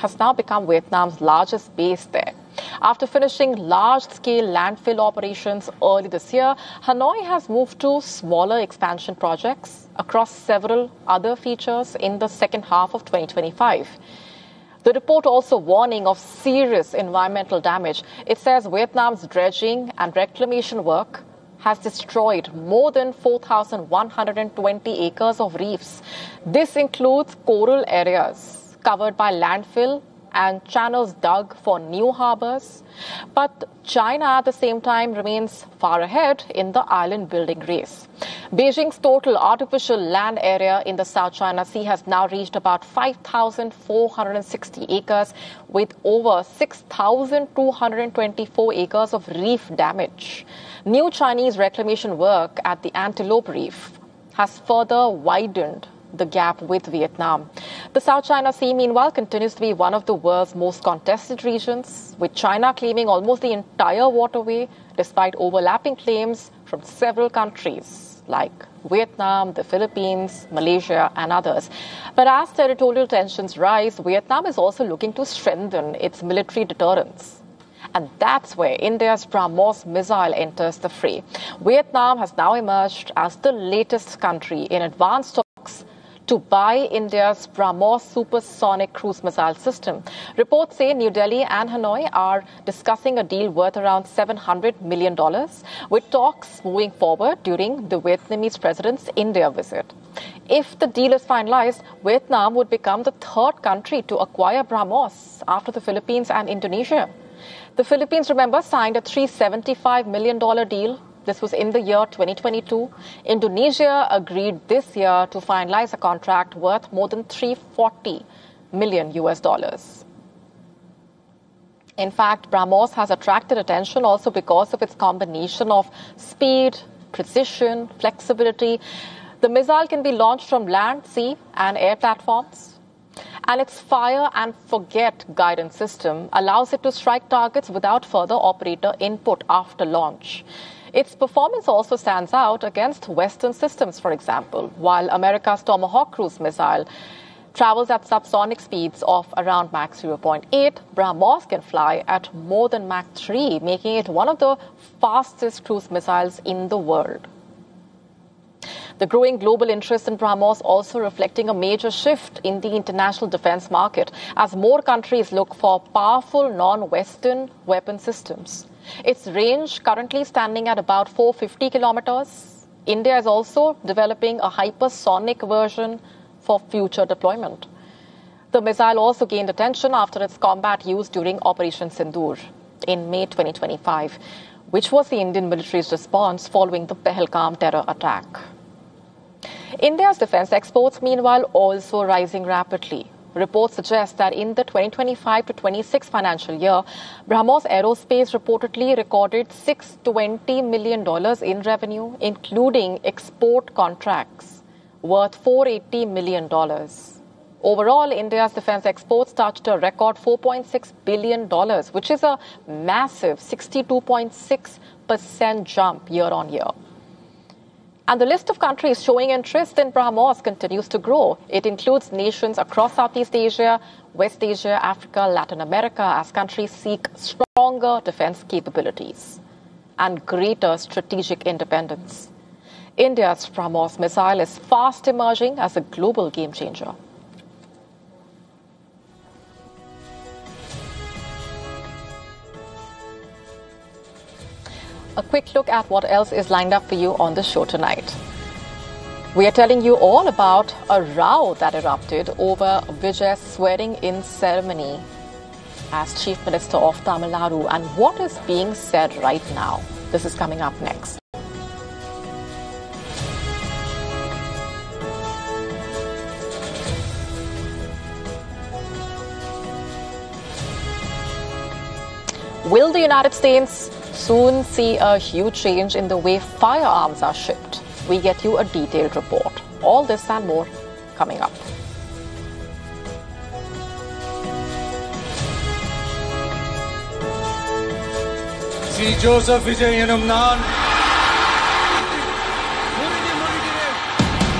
has now become Vietnam's largest base there. After finishing large-scale landfill operations early this year, Hanoi has moved to smaller expansion projects across several other features in the second half of 2025. The report also warning of serious environmental damage. It says Vietnam's dredging and reclamation work has destroyed more than 4,120 acres of reefs. This includes coral areas covered by landfill and channels dug for new harbors. But China at the same time remains far ahead in the island building race. Beijing's total artificial land area in the South China Sea has now reached about 5,460 acres, with over 6,224 acres of reef damage. New Chinese reclamation work at the Antelope Reef has further widened the gap with Vietnam. The South China Sea, meanwhile, continues to be one of the world's most contested regions, with China claiming almost the entire waterway, despite overlapping claims from several countries like Vietnam, the Philippines, Malaysia, and others. But as territorial tensions rise, Vietnam is also looking to strengthen its military deterrence. And that's where India's BrahMos missile enters the fray. Vietnam has now emerged as the latest country in advanced talks to buy India's BrahMos supersonic cruise missile system. Reports say New Delhi and Hanoi are discussing a deal worth around $700 million, with talks moving forward during the Vietnamese president's India visit. If the deal is finalized, Vietnam would become the third country to acquire BrahMos after the Philippines and Indonesia. The Philippines, remember, signed a $375 million deal. This was in the year 2022. Indonesia agreed this year to finalize a contract worth more than $340 million. In fact, BrahMos has attracted attention also because of its combination of speed, precision, flexibility. The missile can be launched from land, sea, and air platforms. And its fire and forget guidance system allows it to strike targets without further operator input after launch. Its performance also stands out against Western systems, for example. While America's Tomahawk cruise missile travels at subsonic speeds of around Mach 0.8, BrahMos can fly at more than Mach 3, making it one of the fastest cruise missiles in the world. The growing global interest in BrahMos also reflecting a major shift in the international defense market as more countries look for powerful non-Western weapon systems. Its range currently standing at about 450 kilometers. India is also developing a hypersonic version for future deployment. The missile also gained attention after its combat use during Operation Sindoor in May 2025, which was the Indian military's response following the Pahalgam terror attack. India's defense exports, meanwhile, also rising rapidly. Reports suggest that in the 2025 to 26 financial year, BrahMos Aerospace reportedly recorded $620 million in revenue, including export contracts worth $480 million. Overall, India's defense exports touched a record $4.6 billion, which is a massive 62.6% jump year on year. And the list of countries showing interest in BrahMos continues to grow. It includes nations across Southeast Asia, West Asia, Africa, Latin America, as countries seek stronger defense capabilities and greater strategic independence. India's BrahMos missile is fast emerging as a global game changer. A quick look at what else is lined up for you on the show tonight. We are telling you all about a row that erupted over Vijay's swearing-in ceremony as Chief Minister of Tamil Nadu and what is being said right now. This is coming up next. Will the United States soon see a huge change in the way firearms are shipped? We get you a detailed report. All this and more coming up. Sri Joseph Vijay Yanumnan